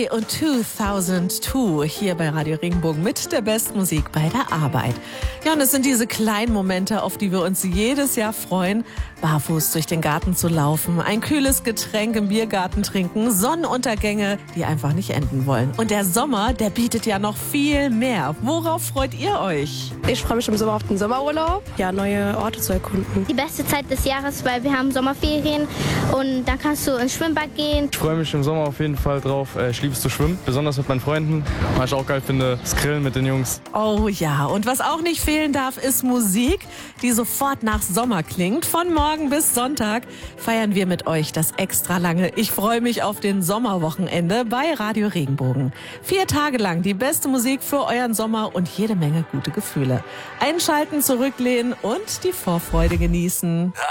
Ray und 2002 hier bei Radio Regenbogen mit der besten Musik bei der Arbeit. Ja, und es sind diese kleinen Momente, auf die wir uns jedes Jahr freuen, barfuß durch den Garten zu laufen, ein kühles Getränk im Biergarten trinken, Sonnenuntergänge, die einfach nicht enden wollen. Und der Sommer, der bietet ja noch viel mehr. Worauf freut ihr euch? Ich freue mich im Sommer auf den Sommerurlaub, ja, neue Orte zu erkunden. Die beste Zeit des Jahres, weil wir haben Sommerferien und dann kannst du ins Schwimmbad gehen. Ich freue mich im Sommer auf jeden Fall drauf. Ich liebe es zu schwimmen, besonders mit meinen Freunden. Was ich auch geil finde, das Grillen mit den Jungs. Oh ja, und was auch nicht fehlen darf, ist Musik, die sofort nach Sommer klingt. Von morgen bis Sonntag feiern wir mit euch das extra lange Ich freue mich auf den Sommerwochenende bei Radio Regenbogen. 4 Tage lang die beste Musik für euren Sommer und jede Menge gute Gefühle. Einschalten, zurücklehnen und die Vorfreude genießen.